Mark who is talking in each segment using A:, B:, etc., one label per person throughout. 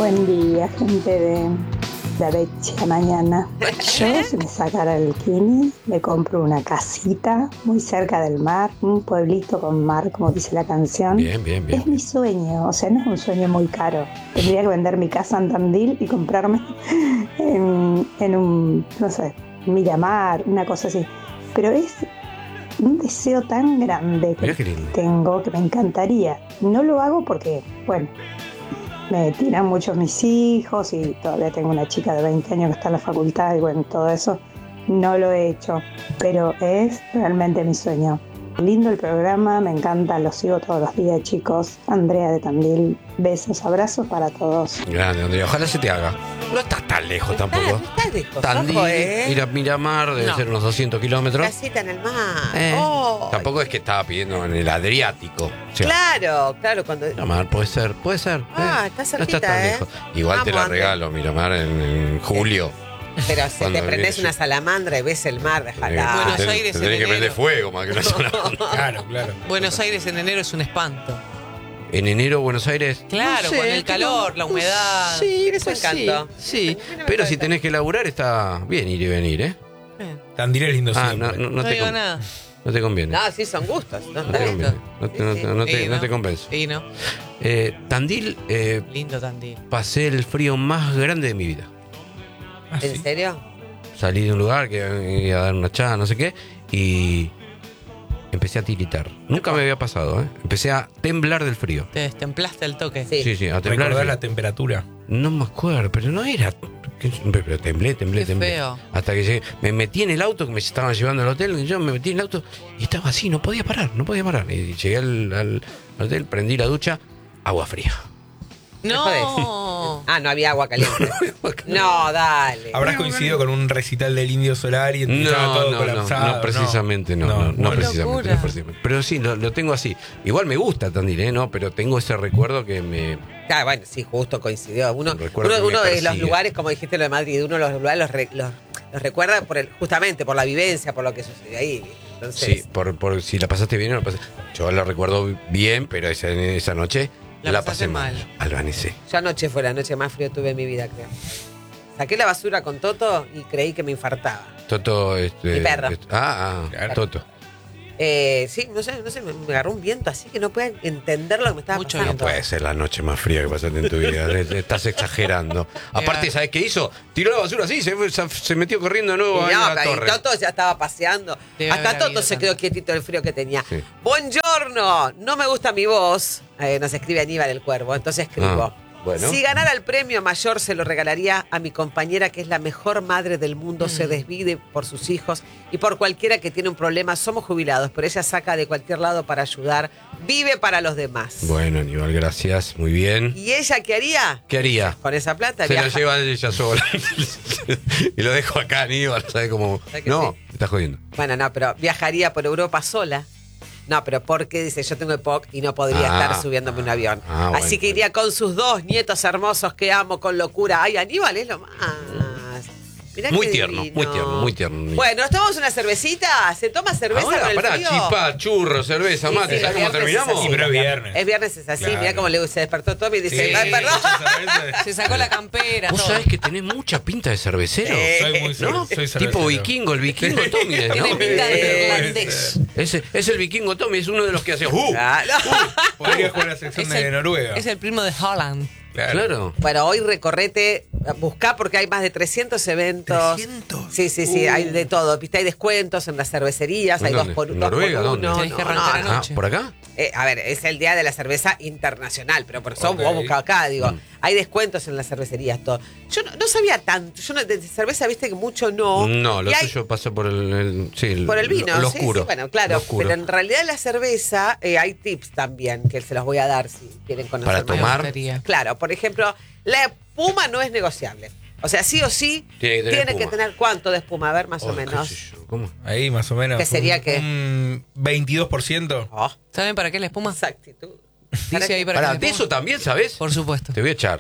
A: Buen día, gente de la Becha mañana. Yo, si me sacara el bikini, me compro una casita muy cerca del mar, un pueblito con mar, como dice la canción.
B: Bien.
A: Es mi sueño, o sea, no es un sueño muy caro. Tendría que vender mi casa en Tandil y comprarme en un, no sé, Miramar, una cosa así. Pero es un deseo tan grande que tengo, que me encantaría. No lo hago porque, bueno, me tiran mucho mis hijos y todavía tengo una chica de 20 años que está en la facultad y bueno, todo eso no lo he hecho, pero es realmente mi sueño. Lindo el programa, me encanta, lo sigo todos los días, chicos. Andrea de Tandil, besos, abrazos para todos.
B: Grande, Andrea, ojalá se te haga. No estás tan lejos tampoco.
C: No estás lejos,
B: Tandil,
C: ojo,
B: ir a Miramar debe ser unos 200 kilómetros.
C: Casita en el mar.
B: Tampoco es que estaba pidiendo en el Adriático. O sea,
C: Claro, cuando...
B: Miramar puede ser.
C: está cerquita,
B: no estás tan lejos. Igual te la regalo, Miramar, en julio.
C: Pero si te prendes una salamandra y ves el mar, déjala.
D: Buenos Aires
B: te
D: en
B: tenés que
D: enero.
B: prender fuego más que una salamandra.
E: Claro.
D: Buenos Aires en enero es un espanto.
B: En enero, Buenos Aires.
D: Claro,
B: no sé,
D: con el calor, la humedad.
B: Sí,
C: Eso
B: pues
C: encantó.
B: sí. Pero si tenés que laburar, está bien ir y venir, ¿eh?
E: Tandil es lindo
B: Ah,
E: siempre.
B: no
D: No
B: te
D: digo nada.
B: No te conviene.
C: No, sí, son gustos.
B: No te conviene. No te convence.
D: Y no.
B: Tandil,
D: Lindo Tandil.
B: pasé el frío más grande de mi vida.
E: Ah,
C: ¿En
E: sí.
C: serio?
B: Salí de un lugar que iba a dar una charla, no sé qué, y empecé a tiritar. Nunca me había pasado, ¿eh? Empecé a temblar del frío.
D: Te destemplaste el toque.
C: Sí.
B: Sí, a temblar.
E: Recordar
B: del
E: la
B: frío.
E: temperatura.
B: No me acuerdo, pero no era. Pero temblé.
D: Qué feo.
B: Hasta que llegué. Me metí en el auto, que me estaban llevando al hotel. Yo me metí en el auto y estaba así, no podía parar. Y llegué al hotel, prendí la ducha, agua fría.
D: No.
C: No había agua caliente. No, dale.
E: Habrás coincidido con un recital del Indio Solar y estaba todo colapsado.
B: No, precisamente no
E: bueno.
B: precisamente, no precisamente. Pero sí, lo tengo así. Igual me gusta Tandil, ¿eh? No, pero tengo ese recuerdo que me...
C: Ah, bueno, sí, justo coincidió. Uno
B: Recuerdo que
C: de
B: me
C: los
B: persigue.
C: lugares, como dijiste lo de Madrid, uno de los lugares los recuerda justamente por la vivencia, por lo que sucedió ahí. Entonces,
B: Sí, por si la pasaste bien o no la pasaste. Yo la recuerdo bien, pero esa noche
D: La
B: la
D: pasaste
B: pasé mal. Albanicé.
C: yo anoche fue la noche más fría que tuve en mi vida, creo. Saqué la basura con Toto y creí que me infartaba.
B: Toto,
C: Mi perro.
E: Claro.
B: Toto.
C: Sí, no sé, me agarró un viento así que no puedo entender lo que me estaba
D: Mucho
C: pasando.
B: No puede ser la noche más fría que pasaste en tu vida. Estás exagerando. Aparte, ¿sabes qué hizo? Tiró la basura así, se metió corriendo de nuevo
C: Y
B: ahí
C: no,
B: a la
C: pero
B: torre.
C: Toto ya estaba paseando.
D: Debe
C: Hasta
D: haber
C: Toto
D: habido
C: se
D: tanto.
C: quedó quietito del frío que tenía.
B: Sí.
C: Buongiorno, no me gusta mi voz. Nos escribe Aníbal el Cuervo, entonces escribo.
B: Bueno.
C: Si ganara el premio mayor, se lo regalaría a mi compañera, que es la mejor madre del mundo. Se desvive por sus hijos y por cualquiera que tiene un problema. Somos jubilados, pero ella saca de cualquier lado para ayudar. Vive para los demás.
B: Bueno, Aníbal, gracias. Muy bien.
C: ¿Y ella qué haría?
B: ¿Qué haría?
C: Con esa plata
B: Se lo
C: viaja.
B: lleva ella sola. Y lo dejo acá, Aníbal. ¿Sabes cómo?
C: ¿Sabes que
B: No,
C: sí?
B: me estás jodiendo.
C: Bueno, no, pero viajaría por Europa sola. No, pero porque dice, yo tengo EPOC y no podría estar subiéndome un avión.
B: Bueno.
C: Así que iría con sus 2 nietos hermosos que amo con locura. Ay, Aníbal es lo más. Mirá
B: Muy
C: qué
B: tierno,
C: divino.
B: muy tierno.
C: Bueno, ¿nos tomamos una cervecita? ¿Se toma cerveza
B: Ahora,
C: con el
B: pará,
C: frío?
B: chipá, churro, cerveza,
C: Sí,
B: mate.
C: sí,
B: ¿Sabes
C: los
B: cómo
C: viernes
B: terminamos?
C: es así.
E: Sí, pero es viernes.
C: Es viernes, es así.
E: Claro.
C: Mirá cómo se despertó Tommy y dice,
E: Sí,
C: ay, perdón.
D: Se sacó la campera.
B: Vos
D: todo.
B: sabés que tenés mucha pinta de cervecero.
E: Soy cervecero.
B: Tipo vikingo, el vikingo Tommy,
D: Tiene
B: ¿no?
D: pinta de irlandés.
B: Ese es el vikingo Tommy, es uno de los que hace.
C: Ah, no.
E: Podría jugar la sección de Noruega.
D: Es el primo de Holland.
B: Claro.
C: Bueno, hoy recorrete, buscá porque hay más de 300 eventos.
E: ¿300?
C: Sí, hay de todo. Viste, hay descuentos en las cervecerías, hay
B: ¿Dónde?
C: 2 por
B: ¿En
C: 1.
B: Noruega? ¿Dónde?
D: Tenés que arrancar
B: Ah,
D: anoche.
B: ¿por acá?
C: A ver, es el día de la cerveza internacional, pero por eso
E: Ok.
C: vos buscá acá, digo. Hay descuentos en las cervecerías, todo. Yo no sabía tanto. Yo de cerveza, viste que mucho no.
B: No, lo
C: Y hay-
B: tuyo pasa por el
C: Por el vino,
B: lo
C: sí,
B: oscuro.
C: sí, bueno, claro.
B: Lo oscuro.
C: Pero en realidad la cerveza, hay tips también que se los voy a dar si quieren conocer
B: Para
C: más.
B: tomar.
D: Me gustaría.
C: Claro, por ejemplo, la espuma no es negociable. O sea, sí o sí
B: Tiene que tener
C: tiene que
B: espuma.
C: tener cuánto de espuma, a ver, más o
B: Ay, qué
C: menos.
B: sé yo, ¿cómo?
E: Ahí más o menos.
C: ¿Qué sería qué?
E: Un 22%.
C: Oh,
D: ¿Saben para qué la espuma?
C: exactitud.
D: Dice ahí para
B: Pará,
D: qué
B: ¿de
D: la
B: eso
D: espuma.
B: también sabes?
D: Por supuesto.
B: Te voy a echar.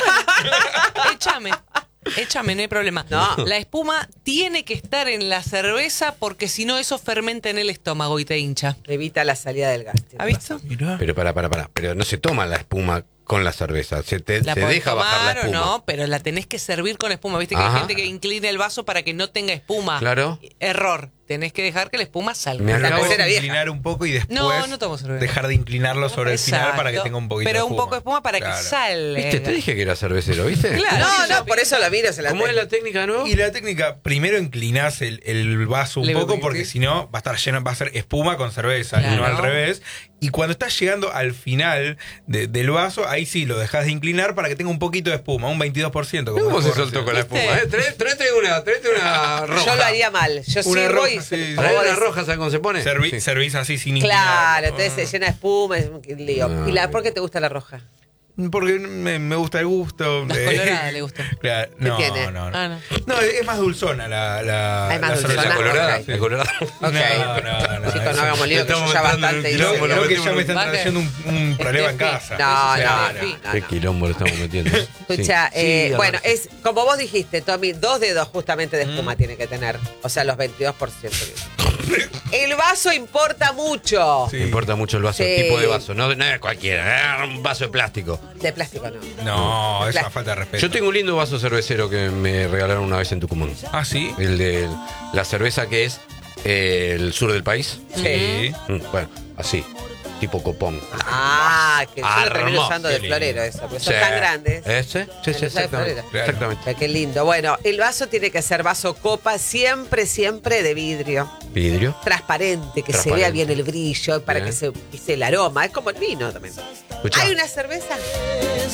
D: Échame, no hay problema.
C: No.
D: La espuma tiene que estar en la cerveza porque si no eso fermenta en el estómago y te hincha.
C: Evita la salida del gas.
D: ¿Ha visto?
E: Mirá.
B: Pero pará. Pero no se toma la espuma con la cerveza? ¿Se
D: La podés
B: deja bajar la
D: tomar o
B: espuma?
D: no, pero la tenés que servir con espuma. Viste que
B: Ajá.
D: hay gente que inclina el vaso para que no tenga espuma.
B: Claro.
D: Error. Tenés que dejar que la espuma salga.
B: Me
C: La
B: acabo-
C: tercera vieja.
E: inclinar un poco y después
D: No tomo cerveza.
E: dejar de inclinarlo sobre el final para que
D: Exacto.
E: tenga un poquito
D: Pero
E: de
D: un
E: espuma.
D: poco de espuma para
E: Claro.
D: que salga.
B: ¿Viste? Te dije que era cervecero, ¿viste?
D: Claro.
C: No, por eso la miro. Se la
B: ¿Cómo es la técnica de nuevo?
E: Y la técnica, primero inclinás el vaso un
D: Le-
E: poco porque si no va a estar lleno, va a ser espuma con cerveza y
D: Claro.
E: no al revés. Y cuando estás llegando al final del vaso, ahí sí lo dejas de inclinar para que tenga un poquito de espuma, un 22%. como
B: ¿Cómo se
E: mejor
B: soltó
E: recién.
B: con la espuma? Tráete una roja.
C: Yo lo haría mal. Yo
E: Una
C: sirvo
E: roja,
C: y...
E: sí.
B: Trae
C: vos
B: una
C: decís-
B: roja, ¿sabes cómo se pone? Sí.
E: Servís así sin inclinar.
C: Claro, entonces se llena de espuma, es un lío.
B: No.
C: ¿Y por qué te gusta la roja?
E: Porque me gusta el gusto.
D: Las coloradas le gustan.
E: Claro,
C: ¿Qué
E: no,
C: tiene?
E: no, no.
D: Ah, no.
E: No, es más dulzona la
C: Es más
E: la
C: dulzona.
E: cerveza
B: ¿La colorada?
C: ok.
B: ¿La colorada?
E: No, no.
C: Chicos, no
E: eso-
C: hagamos lío, que yo
B: Estamos
C: ya
B: entrando
C: bastante
B: en el
C: hice.
B: quilombo,
E: Creo que ya me
B: Baje.
E: están trayendo un problema en casa.
C: No.
B: Qué quilombo lo estamos metiendo.
C: Escucha,
B: Sí. Sí,
C: bueno,
B: a ver.
C: es como vos dijiste, Tommy, 2 dedos justamente de espuma tiene que tener. O sea, los 22%. El vaso importa mucho.
E: Sí.
B: Me importa mucho el vaso,
C: Sí.
B: el tipo de vaso. No es cualquiera, un vaso de plástico.
C: De plástico no.
E: No, es una
C: Plástico.
E: falta de respeto.
B: Yo tengo un lindo vaso cervecero que me regalaron una vez en Tucumán.
E: ¿Ah, sí?
B: El de la cerveza que es el sur del país.
E: Sí.
B: Bueno, así, tipo copón.
C: Ah, que yo lo termino
B: Hermoso,
C: usando de
E: qué lindo.
C: florero eso, porque son
B: Sí.
C: tan grandes.
B: ¿Ese? Sí, sí,
C: Lo usa de
B: exactamente.
C: florero.
E: Claro.
B: Exactamente.
C: Qué lindo. Bueno, el vaso tiene que ser vaso copa, siempre de vidrio.
B: Vidrio.
C: Transparente, que se
B: Transparente.
C: vea bien el brillo, para
B: Bien.
C: que se pise el aroma. Es como el vino también.
B: Escuchá.
C: ¿Hay una cerveza?